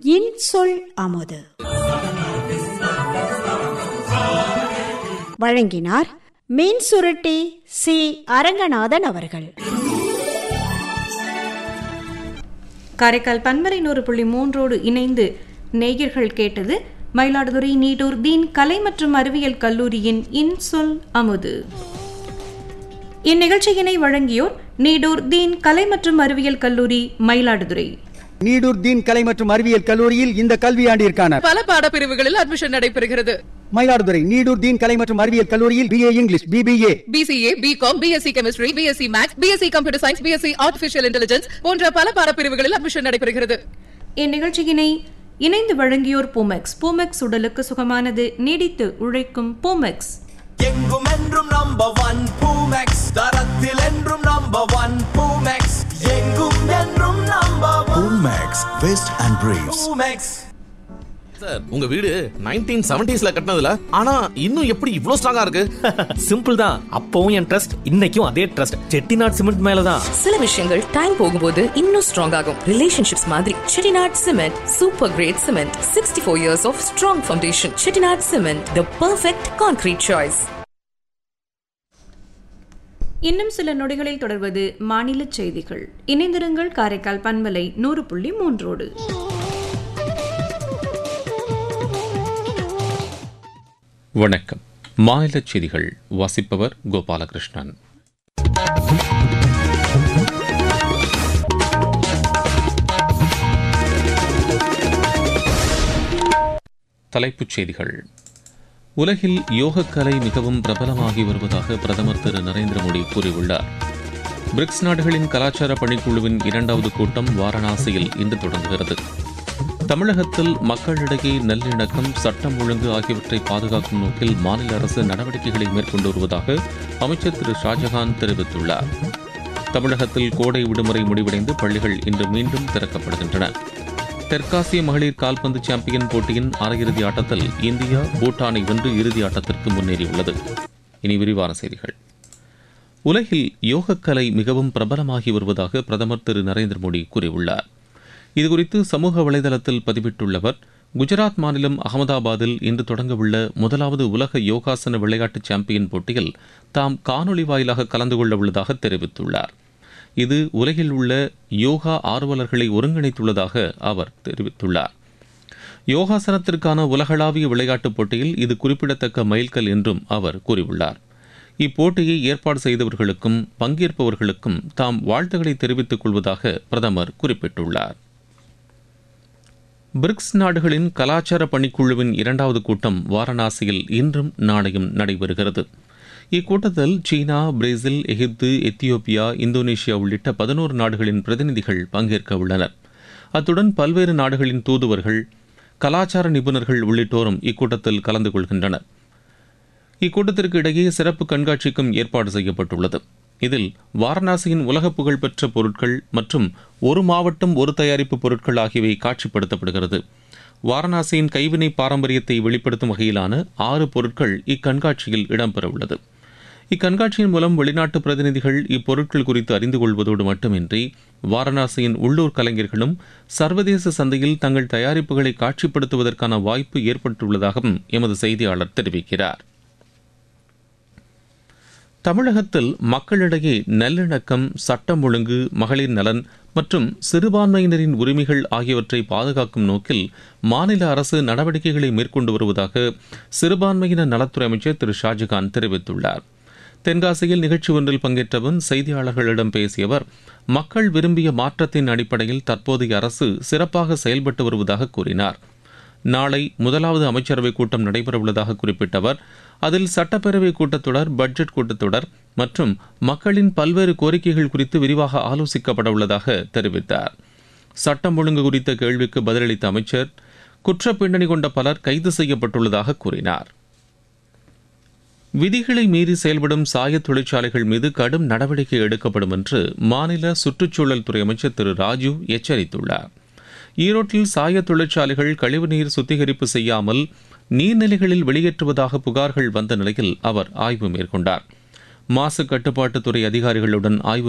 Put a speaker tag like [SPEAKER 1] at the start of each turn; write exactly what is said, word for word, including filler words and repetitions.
[SPEAKER 1] இன்சொல் அமுது வழங்கினார் மீன் சுருட்டி சி அரங்கநாதன் அவர்கள்.
[SPEAKER 2] காரைக்கால் பன்மரை நூறு புள்ளி மூன்றோடு இணைந்து நேயர்கள் கேட்டது மயிலாடுதுறை நீடூர் தீன் கலை மற்றும் அறிவியல் கல்லூரியின் இன்சொல் அமுது. இந்நிகழ்ச்சியினை வழங்கியோர் நீடூர் தீன் கலை மற்றும் அறிவியல் கல்லூரி மயிலாடுதுறை.
[SPEAKER 3] நீடூர் தீன் கலை மற்றும் அறிவியல் கல்லூரியில் இந்த கல்வியாண்டிற்கான
[SPEAKER 4] பல பாடப்பிரிவுகளில் அட்மிஷன் நடைபெறுகிறது.
[SPEAKER 3] மயிலாடுதுறை நீடூர் தீன் கலை மற்றும் அறிவியல் கல்லூரியில் BA English, BBA,
[SPEAKER 4] PCA, BCom, BSc chemistry, BSc maths, BSc computer science, BSc artificial intelligence போன்ற பல பாடப்பிரிவுகளில் அட்மிஷன் நடைபெறுகிறது.
[SPEAKER 2] இந்நிகழ்ச்சியினை இணைந்து வழங்கியோர் பூமெக்ஸ். பூமெக்ஸ் உடலுக்கு சுகமானது, நீடித்து உழைக்கும் பூமெக்ஸ்.
[SPEAKER 5] எங்கும் என்றும் நம்பர் ஒன் பூமெக்ஸ், தரத்தில் என்றும் நம்பர் ஒன் பூமெக்ஸ், எங்கும் என்றும் number one
[SPEAKER 6] Boomex west and briefs.
[SPEAKER 5] Boomex.
[SPEAKER 7] Sir, உங்க வீடு நைன்டீன் செவன்டீஸ்ல கட்டினதுல ஆனா இன்னும் எப்படி இவ்ளோ ஸ்ட்ராங்கா இருக்கு?
[SPEAKER 8] சிம்பிள் தான். அப்பவும் என் ட்ரஸ்ட், இன்னைக்கும் அதே ட்ரஸ்ட். செட்டிநாட் சிமெண்ட் மேலதான்.
[SPEAKER 4] சில விஷயங்கள் டைம் போகும்போது இன்னும் ஸ்ட்ராங் ஆகும். ரிலேஷன்ஷிப்ஸ் மாதிரி Chettinad cement super great cement. Sixty four years of strong foundation. Chettinad cement, the perfect concrete choice.
[SPEAKER 2] இன்னும் சில நொடிகளில் தொடர்வது மாநில செய்திகள். இணைந்திருங்கள் காரைக்கால் பண்பலை நூறு புள்ளி மூன்றோடு.
[SPEAKER 9] வணக்கம். மாநில செய்திகள் வாசிப்பவர் கோபாலகிருஷ்ணன். தலைப்புச் செய்திகள். உலகில் யோகக்கலை மிகவும் பிரபலமாகி வருவதாக பிரதமர் திரு நரேந்திர மோடி கூறியுள்ளார். பிரிக்ஸ் நாடுகளின் கலாச்சார பணிக்குழுவின் இரண்டாவது கூட்டம் வாரணாசியில் இன்று தொடங்குகிறது. தமிழகத்தில் மக்களிடையே நல்லிணக்கம், சட்டம் ஒழுங்கு ஆகியவற்றை பாதுகாக்கும் நோக்கில் மாநில அரசு நடவடிக்கைகளை மேற்கொண்டு வருவதாக அமைச்சர் திரு ஷாஜகான் தெரிவித்துள்ளார். தமிழகத்தில் கோடை விடுமுறை முடிவடைந்து பள்ளிகள் இன்று மீண்டும் திறக்கப்படுகின்றன. தெற்காசிய மகளிர் கால்பந்து சாம்பியன் போட்டியின் அரையிறுதி ஆட்டத்தில் இந்தியா பூட்டானை வென்று இறுதி ஆட்டத்திற்கு முன்னேறியுள்ளது. இனி விரிவான செய்திகள். உலகில் யோகக்கலை மிகவும் பிரபலமாகி வருவதாக பிரதமர் திரு நரேந்திர மோடி கூறியுள்ளார். இதுகுறித்து சமூக வலைதளத்தில் பதிவிட்டுள்ளவர், குஜராத் மாநிலம் அகமதாபாத்தில் இன்று தொடங்கவுள்ள முதலாவது உலக யோகாசன விளையாட்டு சாம்பியன் போட்டியில் தாம் காணொலி வாயிலாக கலந்து கொள்ள உள்ளதாக தெரிவித்துள்ளார். இது உலகில் உள்ள யோகா ஆர்வலர்களை ஒருங்கிணைத்துள்ளதாக அவர் தெரிவித்துள்ளார். யோகாசனத்திற்கான உலகளாவிய விளையாட்டுப் போட்டியில் இது குறிப்பிடத்தக்க மைல்கல் என்றும் அவர் கூறியுள்ளார். இப்போட்டியை ஏற்பாடு செய்தவர்களுக்கும் பங்கேற்பவர்களுக்கும் தாம் வாழ்த்துக்களை தெரிவித்துக் கொள்வதாக பிரதமர் குறிப்பிட்டுள்ளார். பிரிக்ஸ் நாடுகளின் கலாச்சார பணிக்குழுவின் இரண்டாவது கூட்டம் வாரணாசியில் இன்றும் நாளையும் நடைபெறுகிறது. இக்கூட்டத்தில் சீனா, பிரேசில், எகிப்து, எத்தியோப்பியா, இந்தோனேஷியா உள்ளிட்ட பதினோரு நாடுகளின் பிரதிநிதிகள் பங்கேற்க உள்ளனர். அத்துடன் பல்வேறு நாடுகளின் தூதுவர்கள், கலாச்சார நிபுணர்கள் உள்ளிட்டோரும் இக்கூட்டத்தில் கலந்து கொள்கின்றனர். இக்கூட்டத்திற்கு இடையே சிறப்பு கண்காட்சிக்கும் ஏற்பாடு செய்யப்பட்டுள்ளது. இதில் வாரணாசியின் உலக புகழ்பெற்ற பொருட்கள் மற்றும் ஒரு மாவட்டம் ஒரு தயாரிப்பு பொருட்கள் ஆகியவை காட்சிப்படுத்தப்படுகிறது. வாரணாசியின் கைவினை பாரம்பரியத்தை வெளிப்படுத்தும் வகையிலான ஆறு பொருட்கள் இக்கண்காட்சியில் இடம்பெறவுள்ளது. இக்கண்காட்சியின் மூலம் வெளிநாட்டு பிரதிநிதிகள் இப்பொருட்கள் குறித்து அறிந்து கொள்வதோடு மட்டுமின்றி வாரணாசியின் உள்ளூர் கலைஞர்களும் சர்வதேச சந்தையில் தங்கள் தயாரிப்புகளை காட்சிப்படுத்துவதற்கான வாய்ப்பு ஏற்பட்டுள்ளதாகவும் எமது செய்தியாளர் தெரிவிக்கிறார். தமிழகத்தில் மக்களிடையே நல்லிணக்கம், சட்டம் ஒழுங்கு, மகளிர் நலன் மற்றும் சிறுபான்மையினரின் உரிமைகள் ஆகியவற்றை பாதுகாக்கும் நோக்கில் மாநில அரசு நடவடிக்கைகளை மேற்கொண்டு வருவதாக சிறுபான்மையினர் நலத்துறை அமைச்சர் திரு ஷாஜகான் தெரிவித்துள்ளார். தென்காசியில் நிகழ்ச்சி ஒன்றில் பங்கேற்றபின் செய்தியாளர்களிடம் பேசிய அவர், மக்கள் விரும்பிய மாற்றத்தின் அடிப்படையில் தற்போதைய அரசு சிறப்பாக செயல்பட்டு வருவதாக கூறினார். நாளை முதலாவது அமைச்சரவைக் கூட்டம் நடைபெறவுள்ளதாக குறிப்பிட்ட அவர், அதில் சட்டப்பேரவை கூட்டத்தொடர், பட்ஜெட் கூட்டத்தொடர் மற்றும் மக்களின் பல்வேறு கோரிக்கைகள் குறித்து விரிவாக ஆலோசிக்கப்பட உள்ளதாக தெரிவித்தார். சட்டம் ஒழுங்கு குறித்த கேள்விக்கு பதிலளித்த அமைச்சர், குற்ற பின்னணி கொண்ட பலர் கைது செய்யப்பட்டுள்ளதாக கூறினார். விதிகளை மீறி செயல்படும் சாய தொழிற்சாலைகள் மீது கடும் நடவடிக்கை எடுக்கப்படும் என்று மாநில சுற்றுச்சூழல் துறை அமைச்சர் திரு ராஜு எச்சரித்துள்ளார். ஈரோட்டில் சாய தொழிற்சாலைகள் கழிவுநீர் சுத்திகரிப்பு செய்யாமல் நீர்நிலைகளில் வெளியேற்றுவதாக புகார்கள் வந்த நிலையில் அவர் ஆய்வு மேற்கொண்டார். மாசு கட்டுப்பாட்டுத்துறை அதிகாரிகளுடன் ஆய்வு